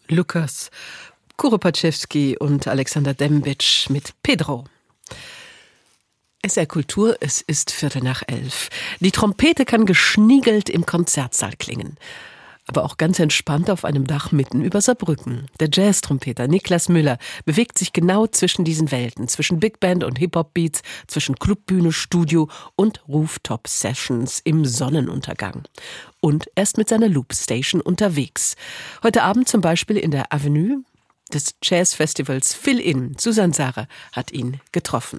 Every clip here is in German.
Lukas Kuropaczewski und Alexander Dembitsch mit Pedro. SR Kultur, es ist 11:15. Die Trompete kann geschniegelt im Konzertsaal klingen. Aber auch ganz entspannt auf einem Dach mitten über Saarbrücken. Der Jazz-Trompeter Niklas Müller bewegt sich genau zwischen diesen Welten, zwischen Big Band und Hip-Hop-Beats, zwischen Clubbühne, Studio und Rooftop-Sessions im Sonnenuntergang. Und er ist mit seiner Loop-Station unterwegs. Heute Abend zum Beispiel in der Avenue des Jazz-Festivals Fill-In. Susanne Sare hat ihn getroffen.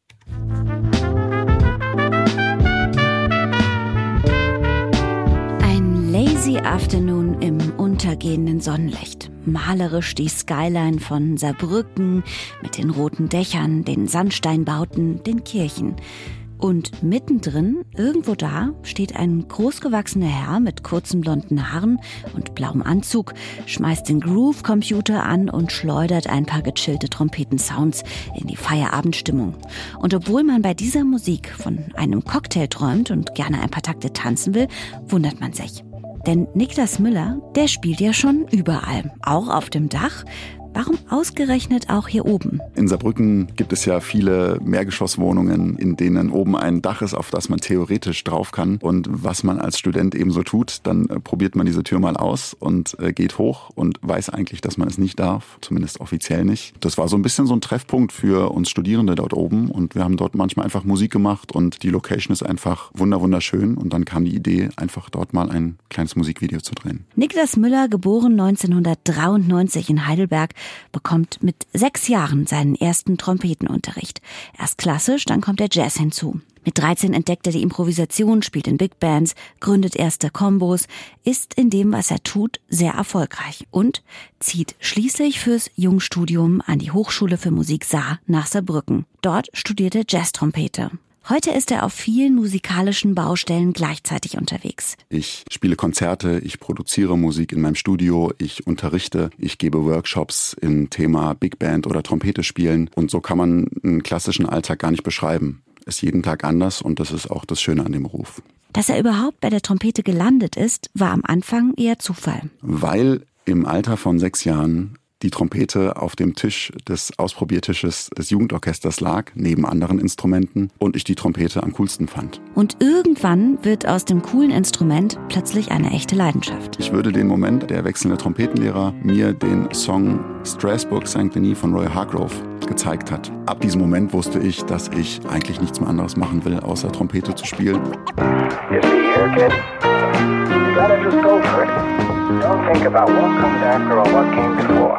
Lazy Afternoon im untergehenden Sonnenlicht. Malerisch die Skyline von Saarbrücken mit den roten Dächern, den Sandsteinbauten, den Kirchen. Und mittendrin, irgendwo da, steht ein großgewachsener Herr mit kurzen blonden Haaren und blauem Anzug, schmeißt den Groove-Computer an und schleudert ein paar gechillte Trompetensounds in die Feierabendstimmung. Und obwohl man bei dieser Musik von einem Cocktail träumt und gerne ein paar Takte tanzen will, wundert man sich. Denn Niklas Müller, der spielt ja schon überall, auch auf dem Dach. Warum ausgerechnet auch hier oben? In Saarbrücken gibt es ja viele Mehrgeschosswohnungen, in denen oben ein Dach ist, auf das man theoretisch drauf kann. Und was man als Student eben so tut, dann probiert man diese Tür mal aus und geht hoch und weiß eigentlich, dass man es nicht darf, zumindest offiziell nicht. Das war so ein bisschen so ein Treffpunkt für uns Studierende dort oben und wir haben dort manchmal einfach Musik gemacht und die Location ist einfach wunderschön und dann kam die Idee, einfach dort mal ein kleines Musikvideo zu drehen. Niklas Müller, geboren 1993 in Heidelberg, bekommt mit 6 Jahren seinen ersten Trompetenunterricht. Erst klassisch, dann kommt der Jazz hinzu. Mit 13 entdeckt er die Improvisation, spielt in Big Bands, gründet erste Kombos, ist in dem, was er tut, sehr erfolgreich und zieht schließlich fürs Jungstudium an die Hochschule für Musik Saar nach Saarbrücken. Dort studiert er Jazztrompete. Heute ist er auf vielen musikalischen Baustellen gleichzeitig unterwegs. Ich spiele Konzerte, ich produziere Musik in meinem Studio, ich unterrichte, ich gebe Workshops im Thema Big Band oder Trompete spielen. Und so kann man einen klassischen Alltag gar nicht beschreiben. Ist jeden Tag anders und das ist auch das Schöne an dem Beruf. Dass er überhaupt bei der Trompete gelandet ist, war am Anfang eher Zufall. Weil im Alter von 6 Jahren die Trompete auf dem Tisch des Ausprobiertisches des Jugendorchesters lag, neben anderen Instrumenten, und ich die Trompete am coolsten fand. Und irgendwann wird aus dem coolen Instrument plötzlich eine echte Leidenschaft. Ich würde den Moment, der wechselnde Trompetenlehrer mir den Song Strasbourg Saint-Denis von Roy Hargrove gezeigt hat. Ab diesem Moment wusste ich, dass ich eigentlich nichts mehr anderes machen will, außer Trompete zu spielen. You see here, kid? You gotta just go for it. Don't think about what comes after or what came before.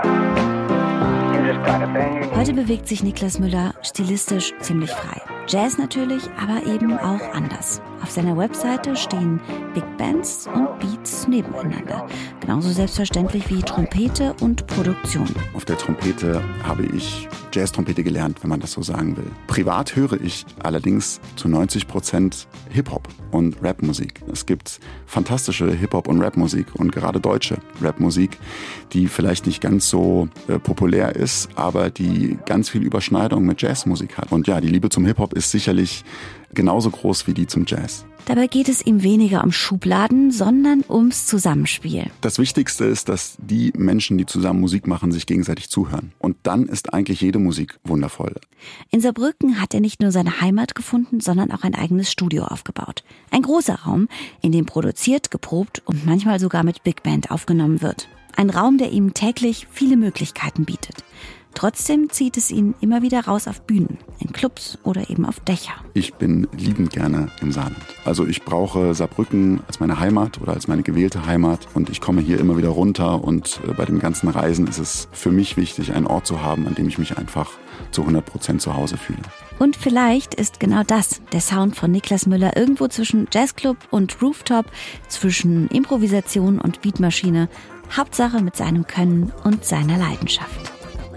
You just gotta bang your knees. Heute bewegt sich Niklas Müller stilistisch ziemlich frei. Jazz natürlich, aber eben auch anders. Auf seiner Webseite stehen Big Bands und Beats nebeneinander. Genauso selbstverständlich wie Trompete und Produktion. Auf der Trompete habe ich Jazz-Trompete gelernt, wenn man das so sagen will. Privat höre ich allerdings zu 90% Hip-Hop und Rap-Musik. Es gibt fantastische Hip-Hop- und Rap-Musik und gerade deutsche Rap-Musik, die vielleicht nicht ganz so populär ist, aber die ganz viel Überschneidung mit Jazzmusik hat. Und ja, die Liebe zum Hip-Hop ist sicherlich genauso groß wie die zum Jazz. Dabei geht es ihm weniger um Schubladen, sondern ums Zusammenspiel. Das Wichtigste ist, dass die Menschen, die zusammen Musik machen, sich gegenseitig zuhören. Und dann ist eigentlich jede Musik wundervoll. In Saarbrücken hat er nicht nur seine Heimat gefunden, sondern auch ein eigenes Studio aufgebaut. Ein großer Raum, in dem produziert, geprobt und manchmal sogar mit Big Band aufgenommen wird. Ein Raum, der ihm täglich viele Möglichkeiten bietet. Trotzdem zieht es ihn immer wieder raus auf Bühnen, in Clubs oder eben auf Dächer. Ich bin liebend gerne im Saarland. Also ich brauche Saarbrücken als meine Heimat oder als meine gewählte Heimat und ich komme hier immer wieder runter und bei dem ganzen Reisen ist es für mich wichtig, einen Ort zu haben, an dem ich mich einfach zu 100% zu Hause fühle. Und vielleicht ist genau das der Sound von Niklas Müller irgendwo zwischen Jazzclub und Rooftop, zwischen Improvisation und Beatmaschine, Hauptsache mit seinem Können und seiner Leidenschaft.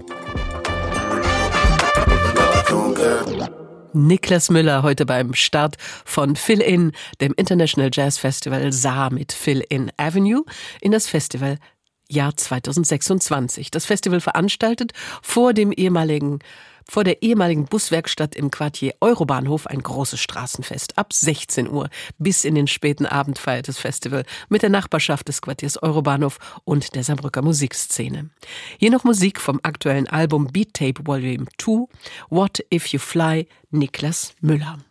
Niklas Müller heute beim Start von Fill-In, dem International Jazz Festival Saar mit Fill-In Avenue in das Festivaljahr 2026. Das Festival veranstaltet vor dem ehemaligen Vor der ehemaligen Buswerkstatt im Quartier Eurobahnhof ein großes Straßenfest. Ab 16 Uhr bis in den späten Abend feiert das Festival mit der Nachbarschaft des Quartiers Eurobahnhof und der Saarbrücker Musikszene. Hier noch Musik vom aktuellen Album Beat Tape Volume 2, What If You Fly, Niklas Müller.